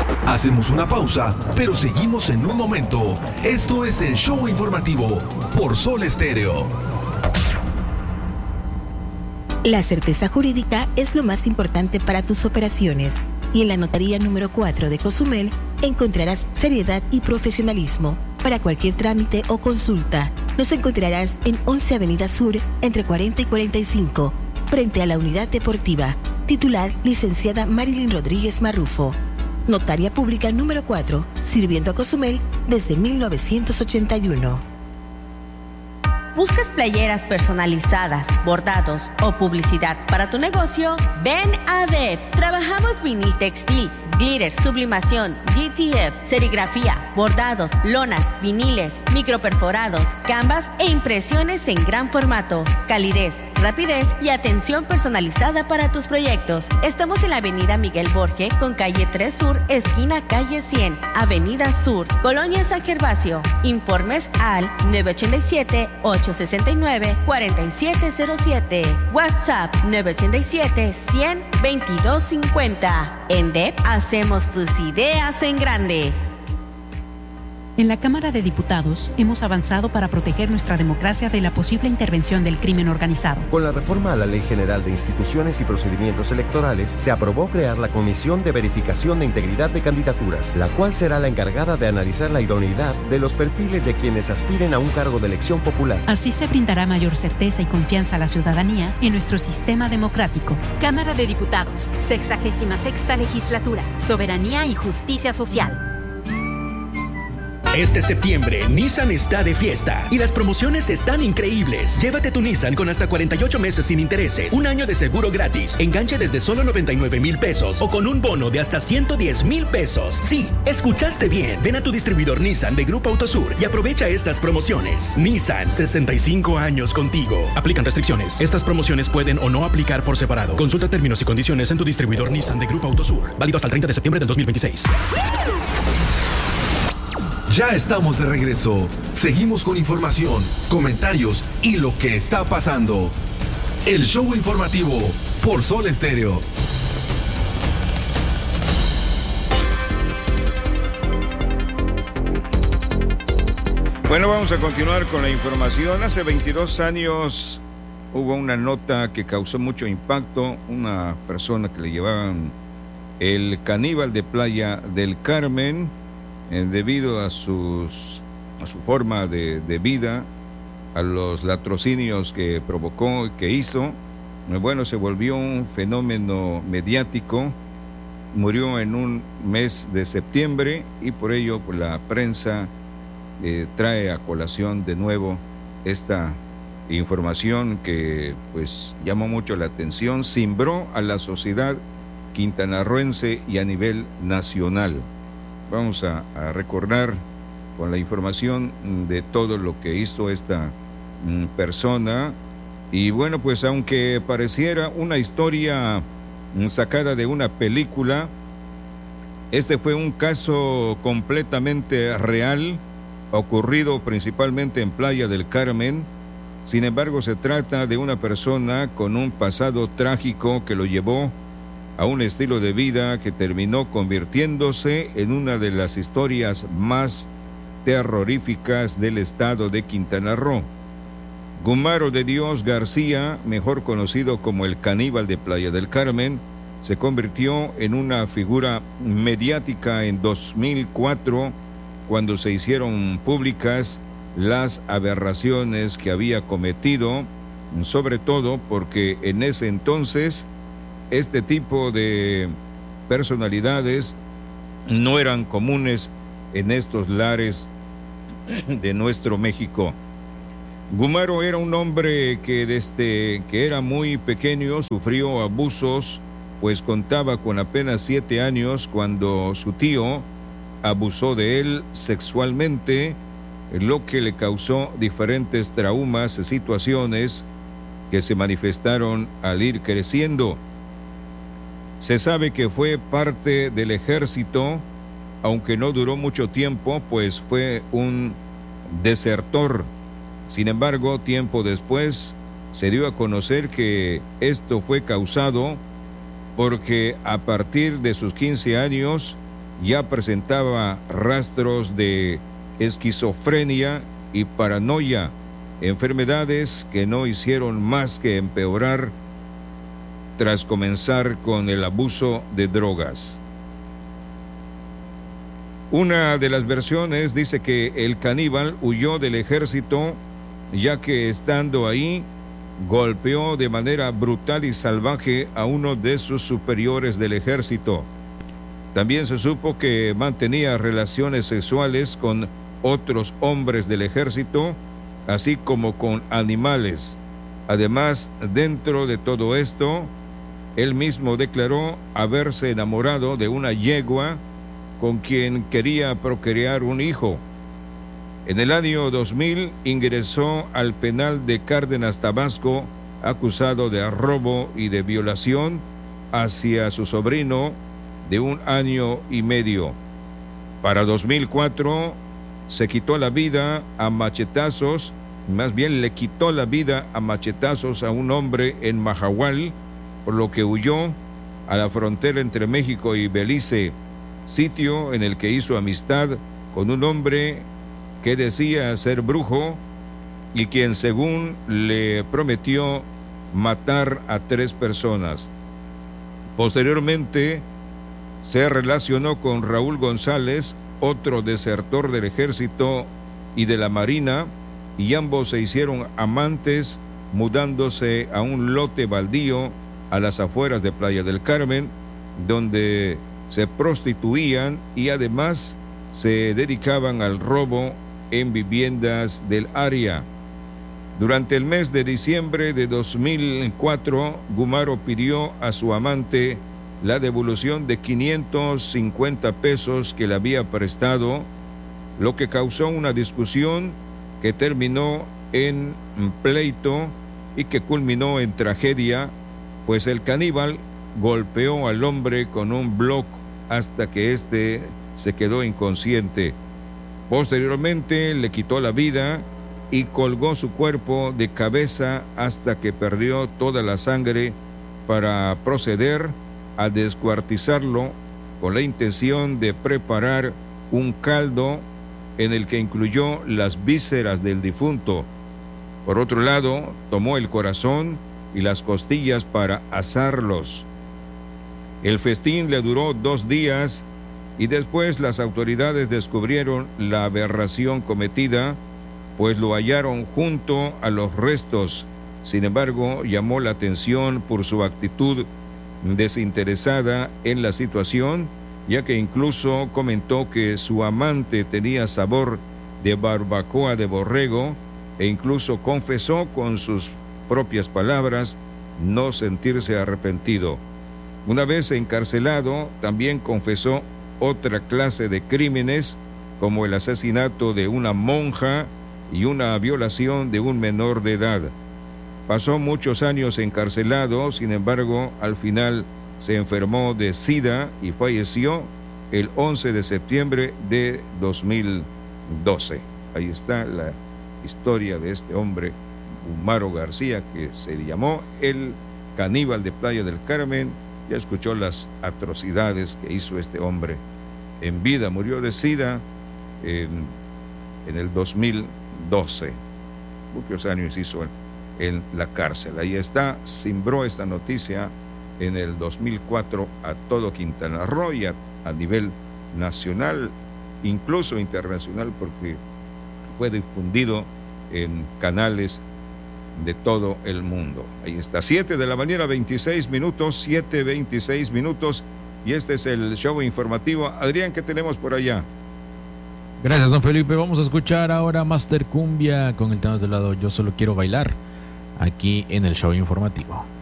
Hacemos una pausa, pero seguimos en un momento. Esto es el show informativo por Sol Estéreo. La certeza jurídica es lo más importante para tus operaciones. Y en la notaría número 4 de Cozumel encontrarás seriedad y profesionalismo. Para cualquier trámite o consulta, nos encontrarás en 11 Avenida Sur, entre 40 y 45, frente a la Unidad Deportiva. Titular, licenciada Marilyn Rodríguez Marrufo. Notaria Pública número 4, sirviendo a Cozumel desde 1981. ¿Buscas playeras personalizadas, bordados o publicidad para tu negocio? Ven a DEP. Trabajamos vinil textil, glitter, sublimación, DTF, serigrafía, bordados, lonas, viniles, microperforados, canvas e impresiones en gran formato. Calidez, rapidez y atención personalizada para tus proyectos. Estamos en la avenida Miguel Borge con calle 3 Sur, esquina calle 100, avenida Sur, Colonia San Gervasio. Informes al 987-869-4707. WhatsApp 987-100-2250. En DEP hacemos tus ideas en grande. En la Cámara de Diputados hemos avanzado para proteger nuestra democracia de la posible intervención del crimen organizado. Con la reforma a la Ley General de Instituciones y Procedimientos Electorales, se aprobó crear la Comisión de Verificación de Integridad de Candidaturas, la cual será la encargada de analizar la idoneidad de los perfiles de quienes aspiren a un cargo de elección popular. Así se brindará mayor certeza y confianza a la ciudadanía en nuestro sistema democrático. Cámara de Diputados, 66ª Legislatura, Soberanía y Justicia Social. Este septiembre, Nissan está de fiesta y las promociones están increíbles. Llévate tu Nissan con hasta 48 meses sin intereses, un año de seguro gratis, enganche desde solo 99,000 pesos o con un bono de hasta 110,000 pesos. Sí, escuchaste bien. Ven a tu distribuidor Nissan de Grupo Autosur y aprovecha estas promociones. Nissan, 65 años contigo. Aplican restricciones. Estas promociones pueden o no aplicar por separado. Consulta términos y condiciones en tu distribuidor Nissan de Grupo Autosur. Válido hasta el 30 de septiembre del 2026. Ya estamos de regreso. Seguimos con información, comentarios y lo que está pasando. El show informativo por Sol Estéreo. Bueno, vamos a continuar con la información. Hace 22 años hubo una nota que causó mucho impacto. Una persona que le llevaban el caníbal de Playa del Carmen, debido a su forma de vida, a los latrocinios que provocó y que hizo. Bueno, se volvió un fenómeno mediático. Murió en un mes de septiembre y por ello pues, la prensa trae a colación de nuevo esta información que pues llamó mucho la atención, cimbró a la sociedad quintanarroense y a nivel nacional. Vamos a recordar con la información de todo lo que hizo esta persona. Y bueno, pues aunque pareciera una historia sacada de una película, este fue un caso completamente real, ocurrido principalmente en Playa del Carmen. Sin embargo, se trata de una persona con un pasado trágico que lo llevó a un estilo de vida que terminó convirtiéndose en una de las historias más terroríficas del estado de Quintana Roo. Gumaro de Dios García, mejor conocido como el caníbal de Playa del Carmen, se convirtió en una figura mediática en 2004, cuando se hicieron públicas las aberraciones que había cometido, sobre todo porque en ese entonces este tipo de personalidades no eran comunes en estos lares de nuestro México. Gumaro era un hombre que desde que era muy pequeño sufrió abusos, pues contaba con apenas 7 años cuando su tío abusó de él sexualmente, lo que le causó diferentes traumas y situaciones que se manifestaron al ir creciendo. Se sabe que fue parte del ejército, aunque no duró mucho tiempo, pues fue un desertor. Sin embargo, tiempo después se dio a conocer que esto fue causado porque a partir de sus 15 años ya presentaba rastros de esquizofrenia y paranoia, enfermedades que no hicieron más que empeorar tras comenzar con el abuso de drogas. Una de las versiones dice que el caníbal huyó del ejército, ya que estando ahí golpeó de manera brutal y salvaje a uno de sus superiores del ejército. También se supo que mantenía relaciones sexuales con otros hombres del ejército, así como con animales. Además, dentro de todo esto, él mismo declaró haberse enamorado de una yegua con quien quería procrear un hijo. En el año 2000 ingresó al penal de Cárdenas, Tabasco, acusado de robo y de violación hacia su sobrino de 1 año y medio. Para 2004 se quitó la vida a machetazos, más bien le quitó la vida a machetazos a un hombre en Mahahual, por lo que huyó a la frontera entre México y Belice, sitio en el que hizo amistad con un hombre que decía ser brujo y quien según le prometió matar a 3 personas. Posteriormente se relacionó con Raúl González, otro desertor del ejército y de la marina, y ambos se hicieron amantes mudándose a un lote baldío a las afueras de Playa del Carmen, donde se prostituían y además se dedicaban al robo en viviendas del área. Durante el mes de diciembre de 2004, Gumaro pidió a su amante la devolución de 550 pesos que le había prestado, lo que causó una discusión que terminó en pleito y que culminó en tragedia, pues el caníbal golpeó al hombre con un bloc hasta que éste se quedó inconsciente. Posteriormente le quitó la vida y colgó su cuerpo de cabeza hasta que perdió toda la sangre para proceder a descuartizarlo con la intención de preparar un caldo en el que incluyó las vísceras del difunto. Por otro lado, tomó el corazón y las costillas para asarlos. El festín le duró 2 días y después las autoridades descubrieron la aberración cometida, pues lo hallaron junto a los restos. Sin embargo, llamó la atención por su actitud desinteresada en la situación, ya que incluso comentó que su amante tenía sabor de barbacoa de borrego e incluso confesó con sus propias palabras no sentirse arrepentido. Una vez encarcelado, también confesó otra clase de crímenes, como el asesinato de una monja y una violación de un menor de edad. Pasó muchos años encarcelado, sin embargo, al final se enfermó de SIDA y falleció el 11 de septiembre de 2012. Ahí está la historia de este hombre, Gumaro García, que se llamó el caníbal de Playa del Carmen. Ya escuchó las atrocidades que hizo este hombre en vida. Murió de SIDA en el 2012. Muchos años hizo en la cárcel. Ahí está, cimbró esta noticia en el 2004 a todo Quintana Roo y a nivel nacional, incluso internacional, porque fue difundido en canales de todo el mundo. Ahí está, 7 de la mañana, 26 minutos, 7:26 minutos, y este es el show informativo. Adrián, ¿qué tenemos por allá? Gracias, don Felipe. Vamos a escuchar ahora Master Cumbia con el tema del lado Yo Solo Quiero Bailar, aquí en el show informativo.